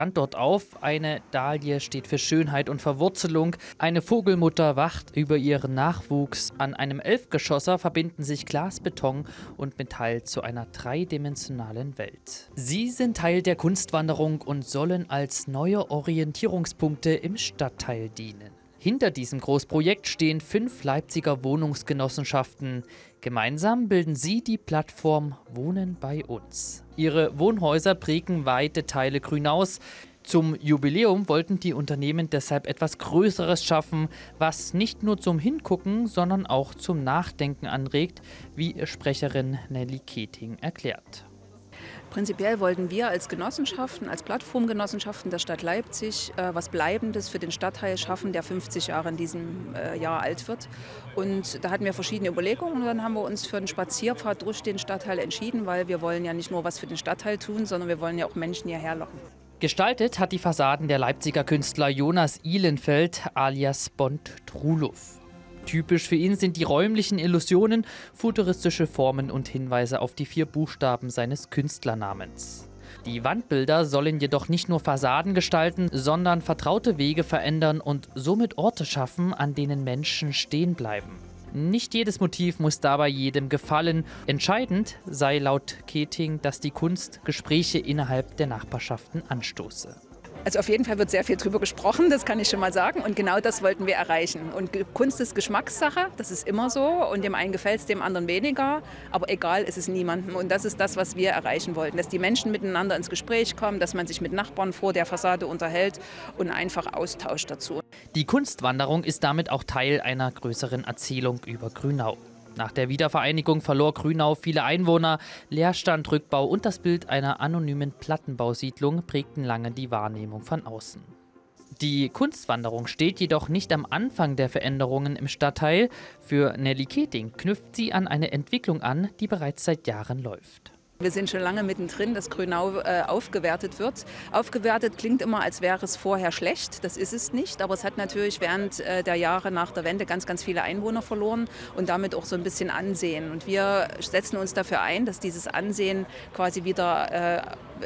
Stand dort auf. Eine Dahlie steht für Schönheit und Verwurzelung. Eine Vogelmutter wacht über ihren Nachwuchs. An einem Elfgeschosser verbinden sich Glas, Beton und Metall zu einer dreidimensionalen Welt. Sie sind Teil der Kunstwanderung und sollen als neue Orientierungspunkte im Stadtteil dienen. Hinter diesem Großprojekt stehen 5 Leipziger Wohnungsgenossenschaften. Gemeinsam bilden sie die Plattform Wohnen bei uns. Ihre Wohnhäuser prägen weite Teile Grünaus. Zum Jubiläum wollten die Unternehmen deshalb etwas Größeres schaffen, was nicht nur zum Hingucken, sondern auch zum Nachdenken anregt, wie Sprecherin Nelly Keting erklärt. Prinzipiell wollten wir als Genossenschaften, als Plattformgenossenschaften der Stadt Leipzig was Bleibendes für den Stadtteil schaffen, der 50 Jahre in diesem Jahr alt wird. Und da hatten wir verschiedene Überlegungen und dann haben wir uns für einen Spazierpfad durch den Stadtteil entschieden, weil wir wollen ja nicht nur was für den Stadtteil tun, sondern wir wollen ja auch Menschen hierher locken. Gestaltet hat die Fassaden der Leipziger Künstler Jonas Ihlenfeld alias Bond Trulow. Typisch für ihn sind die räumlichen Illusionen, futuristische Formen und Hinweise auf die 4 Buchstaben seines Künstlernamens. Die Wandbilder sollen jedoch nicht nur Fassaden gestalten, sondern vertraute Wege verändern und somit Orte schaffen, an denen Menschen stehen bleiben. Nicht jedes Motiv muss dabei jedem gefallen. Entscheidend sei laut Keting, dass die Kunst Gespräche innerhalb der Nachbarschaften anstoße. Also auf jeden Fall wird sehr viel drüber gesprochen, das kann ich schon mal sagen. Und genau das wollten wir erreichen. Und Kunst ist Geschmackssache, das ist immer so. Und dem einen gefällt es, dem anderen weniger. Aber egal ist es niemandem. Und das ist das, was wir erreichen wollten. Dass die Menschen miteinander ins Gespräch kommen, dass man sich mit Nachbarn vor der Fassade unterhält und einfach austauscht dazu. Die Kunstwanderung ist damit auch Teil einer größeren Erzählung über Grünau. Nach der Wiedervereinigung verlor Grünau viele Einwohner. Leerstand, Rückbau und das Bild einer anonymen Plattenbausiedlung prägten lange die Wahrnehmung von außen. Die Kunstwanderung steht jedoch nicht am Anfang der Veränderungen im Stadtteil. Für Nelly Keting knüpft sie an eine Entwicklung an, die bereits seit Jahren läuft. Wir sind schon lange mittendrin, dass Grünau aufgewertet wird. Aufgewertet klingt immer, als wäre es vorher schlecht. Das ist es nicht. Aber es hat natürlich während der Jahre nach der Wende ganz, ganz viele Einwohner verloren und damit auch so ein bisschen Ansehen. Und wir setzen uns dafür ein, dass dieses Ansehen quasi wieder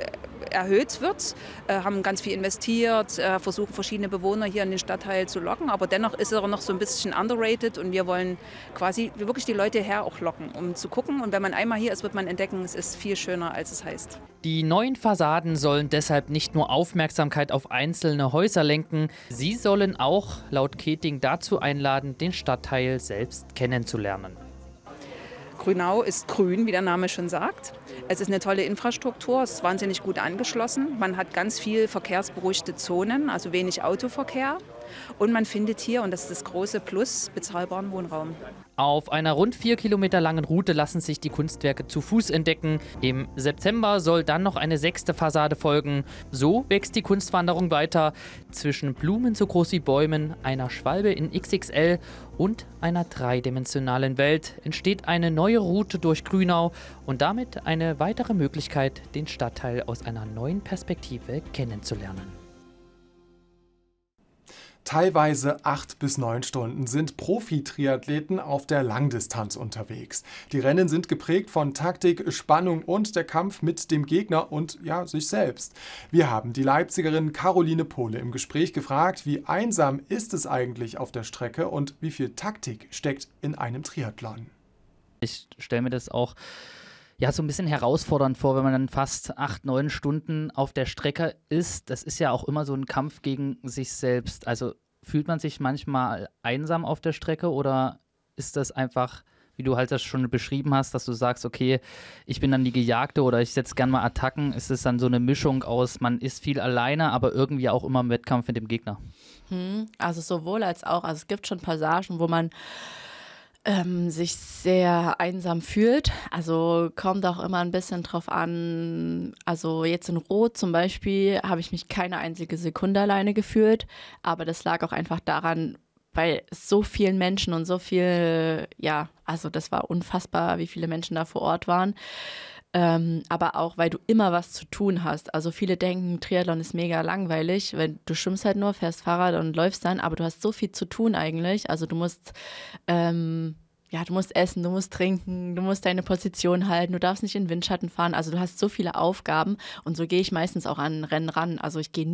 erhöht wird, haben ganz viel investiert, versuchen verschiedene Bewohner hier in den Stadtteil zu locken. Aber dennoch ist er noch so ein bisschen underrated und wir wollen quasi wirklich die Leute her auch locken, um zu gucken. Und wenn man einmal hier ist, wird man entdecken, es ist viel schöner, als es heißt. Die neuen Fassaden sollen deshalb nicht nur Aufmerksamkeit auf einzelne Häuser lenken, sie sollen auch laut Keting dazu einladen, den Stadtteil selbst kennenzulernen. Grünau ist grün, wie der Name schon sagt. Es ist eine tolle Infrastruktur, es ist wahnsinnig gut angeschlossen. Man hat ganz viel verkehrsberuhigte Zonen, also wenig Autoverkehr. Und man findet hier, und das ist das große Plus, bezahlbaren Wohnraum. Auf einer rund 4 Kilometer langen Route lassen sich die Kunstwerke zu Fuß entdecken. Im September soll dann noch eine 6. Fassade folgen. So wächst die Kunstwanderung weiter. Zwischen Blumen so groß wie Bäumen, einer Schwalbe in XXL und einer dreidimensionalen Welt entsteht eine neue Route durch Grünau und damit eine weitere Möglichkeit, den Stadtteil aus einer neuen Perspektive kennenzulernen. Teilweise 8 bis 9 Stunden sind Profi-Triathleten auf der Langdistanz unterwegs. Die Rennen sind geprägt von Taktik, Spannung und der Kampf mit dem Gegner und sich selbst. Wir haben die Leipzigerin Caroline Pohle im Gespräch gefragt, wie einsam ist es eigentlich auf der Strecke und wie viel Taktik steckt in einem Triathlon. Ich stelle mir das auch so ein bisschen herausfordernd vor, wenn man dann fast 8, 9 Stunden auf der Strecke ist. Das ist ja auch immer so ein Kampf gegen sich selbst. Also fühlt man sich manchmal einsam auf der Strecke oder ist das einfach, wie du halt das schon beschrieben hast, dass du sagst, okay, ich bin dann die Gejagte oder ich setze gern mal Attacken. Ist es dann so eine Mischung aus, man ist viel alleine, aber irgendwie auch immer im Wettkampf mit dem Gegner? Also sowohl als auch. Also es gibt schon Passagen, wo man sich sehr einsam fühlt. Also kommt auch immer ein bisschen drauf an. Also jetzt in Rot zum Beispiel habe ich mich keine einzige Sekunde alleine gefühlt. Aber das lag auch einfach daran, bei so vielen Menschen und so viel, also das war unfassbar, wie viele Menschen da vor Ort waren. Aber auch, weil du immer was zu tun hast. Also viele denken, Triathlon ist mega langweilig, weil du schwimmst halt nur, fährst Fahrrad und läufst dann, aber du hast so viel zu tun eigentlich. Also du musst ja, du musst essen, du musst trinken, du musst deine Position halten, du darfst nicht in Windschatten fahren. Also du hast so viele Aufgaben und so gehe ich meistens auch an Rennen ran. Also ich gehe